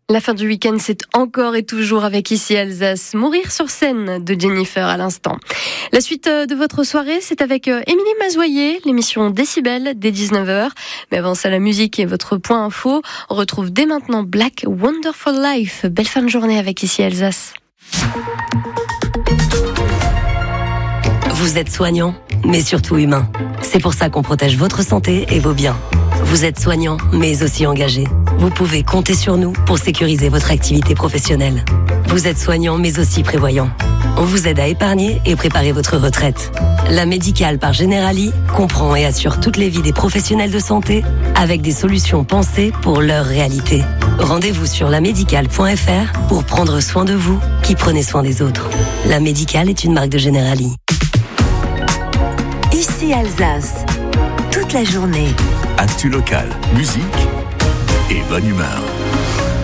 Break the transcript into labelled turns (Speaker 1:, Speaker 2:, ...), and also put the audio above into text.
Speaker 1: La fin du week-end, c'est encore et toujours avec Ici Alsace. Mourir sur scène de Jennifer à l'instant. La suite de votre soirée, c'est avec Émilie Mazoyer, l'émission Décibel dès 19h. Mais avant ça, la musique et votre point info. On retrouve dès maintenant Black Wonderful Life. Belle fin de journée avec Ici Alsace.
Speaker 2: Vous êtes soignant, mais surtout humain. C'est pour ça qu'on protège votre santé et vos biens. Vous êtes soignant, mais aussi engagé. Vous pouvez compter sur nous pour sécuriser votre activité professionnelle. Vous êtes soignant, mais aussi prévoyant. On vous aide à épargner et préparer votre retraite. La Médicale par Generali comprend et assure toutes les vies des professionnels de santé avec des solutions pensées pour leur réalité. Rendez-vous sur lamédicale.fr pour prendre soin de vous qui prenez soin des autres. La Médicale est une marque de Generali.
Speaker 3: Ici Alsace, toute la journée.
Speaker 4: Actu local, musique et bonne humeur.